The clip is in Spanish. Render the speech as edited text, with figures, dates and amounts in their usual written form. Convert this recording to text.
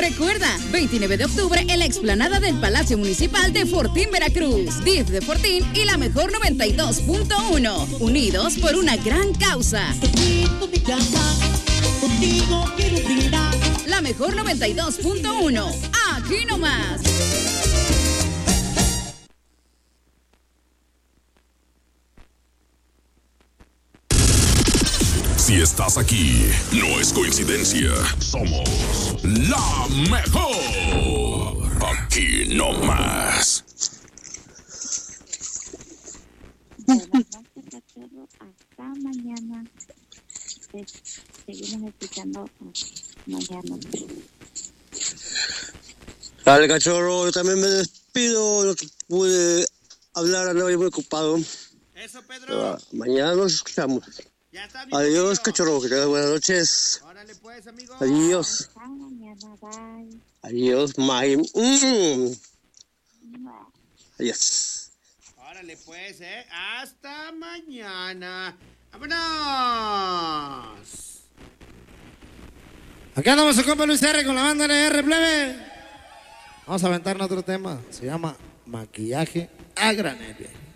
Recuerda, 29 de octubre en la explanada del Palacio Municipal de Fortín, Veracruz. DIF de Fortín y la mejor 92.1. Unidos por una gran causa. La mejor 92.1. Aquí nomás. Si estás aquí, no es coincidencia. Somos la mejor. Aquí nomás. Hasta mañana. Seguimos escuchando mañana. Dale, cachorro, yo también me despido. Lo que pude hablar, andaba muy ocupado. Eso, Pedro. Mañana nos escuchamos. Ya está bien. Adiós, cachorro, que tengas buenas noches. Órale pues, amigo. Adiós. Hasta mañana, bye. Adiós, May. Adiós. Órale pues, hasta mañana. ¡Vámonos! Acá andamos a compa Luis R con la banda NR, plebe. Vamos a aventarnos otro tema. Se llama Maquillaje a Granel.